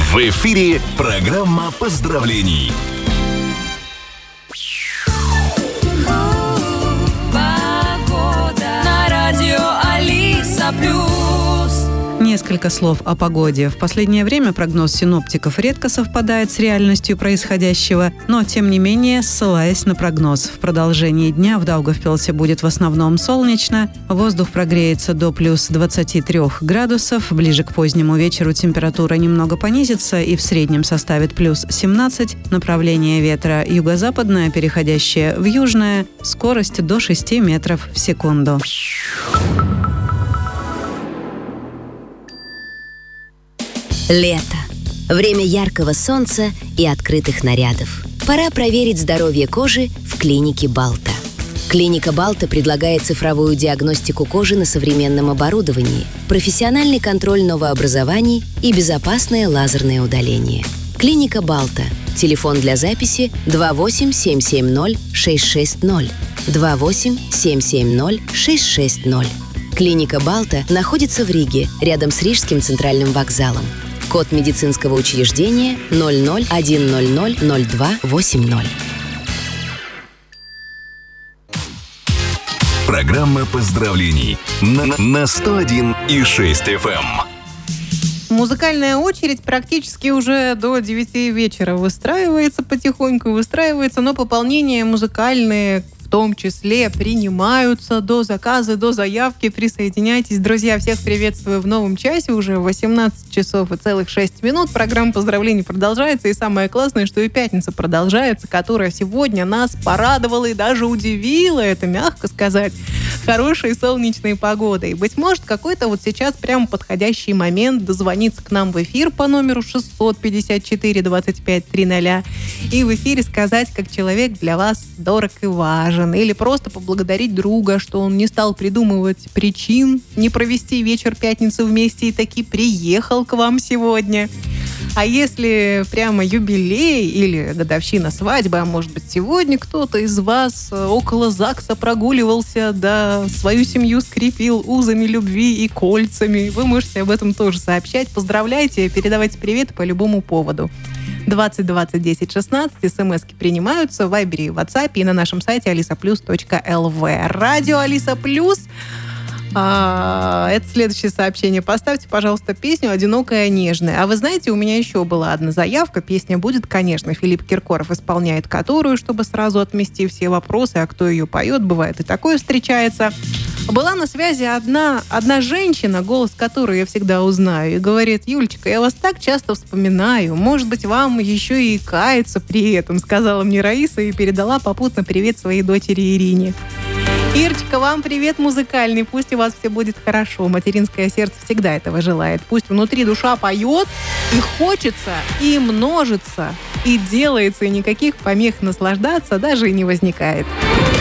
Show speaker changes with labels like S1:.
S1: В эфире программа поздравлений.
S2: Погода на радио Алиса Плюс.
S3: Несколько слов о погоде. В последнее время прогноз синоптиков редко совпадает с реальностью происходящего, но, тем не менее, ссылаясь на прогноз, в продолжении дня в Даугавпилсе будет в основном солнечно, воздух прогреется до плюс 23 градусов, ближе к позднему вечеру температура немного понизится и в среднем составит плюс 17, направление ветра юго-западное, переходящее в южное, скорость до 6 метров в секунду.
S4: Лето. Время яркого солнца и открытых нарядов. Пора проверить здоровье кожи в клинике Балта. Клиника Балта предлагает цифровую диагностику кожи на современном оборудовании, профессиональный контроль новообразований и безопасное лазерное удаление. Клиника Балта. Телефон для записи 28-770-660. 28-770-660. Клиника Балта находится в Риге, рядом с Рижским центральным вокзалом. Код медицинского учреждения 00-100-02-80.
S1: Программа поздравлений на 101,6 FM.
S5: Музыкальная очередь практически уже до 9 вечера выстраивается, но пополнения музыкальные в том числе принимаются до заказа, до заявки. Присоединяйтесь. Друзья, всех приветствую в новом часе. Уже 18 часов и целых 6 минут. Программа поздравлений продолжается. И самое классное, что и пятница продолжается, которая сегодня нас порадовала и даже удивила, это мягко сказать, хорошей солнечной погодой. Быть может, какой-то вот сейчас прям подходящий момент дозвониться к нам в эфир по номеру 654-25-00 и в эфире сказать, как человек для вас дорог и важен. Или просто поблагодарить друга, что он не стал придумывать причин не провести вечер пятницы вместе и таки приехал к вам сегодня. А если прямо юбилей или годовщина свадьбы, а может быть сегодня кто-то из вас около ЗАГСа прогуливался, да свою семью скрепил узами любви и кольцами, вы можете об этом тоже сообщать. Поздравляйте, передавайте привет по любому поводу. 20 20 10 16. СМСки принимаются в Вайбере и WhatsApp и на нашем сайте alisaplus.lv. Радио Алиса Плюс. Это следующее сообщение. Поставьте, пожалуйста, песню «Одинокая нежная». А вы знаете, у меня еще была одна заявка. Песня будет, конечно, Филипп Киркоров исполняет которую, чтобы сразу отмести все вопросы, а кто ее поет, бывает и такое встречается. Была на связи одна женщина, голос которой я всегда узнаю, и говорит: «Юлечка, я вас так часто вспоминаю, может быть, вам еще и каяться при этом», сказала мне Раиса и передала попутно привет своей дочери Ирине. Ирочка, вам привет музыкальный, пусть у вас все будет хорошо, материнское сердце всегда этого желает, пусть внутри душа поет, и хочется, и множится, и делается, и никаких помех наслаждаться даже и не возникает.